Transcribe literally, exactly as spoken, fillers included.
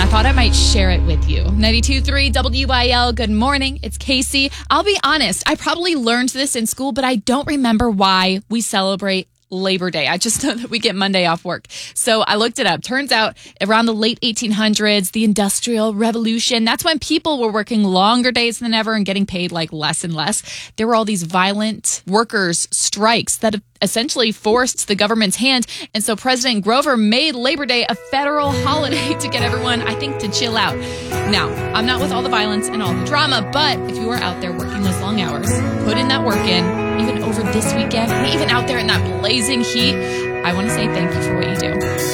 thought I might share it with you. ninety-two point three W I L, good morning. It's Casey. I'll be honest, I probably learned this in school, but I don't remember why we celebrate Labor Day. I just know that we get Monday off work. So I looked it up. Turns out around the late eighteen hundreds, the Industrial Revolution, that's when people were working longer days than ever and getting paid like less and less. There were all these violent workers' strikes that essentially forced the government's hand. And so President Grover made Labor Day a federal holiday to get everyone, I think, to chill out. Now, I'm not with all the violence and all the drama, but if you are out there working those long hours, put in that work in, even over this weekend, and even out there in that blazing heat, I want to say thank you for what you do.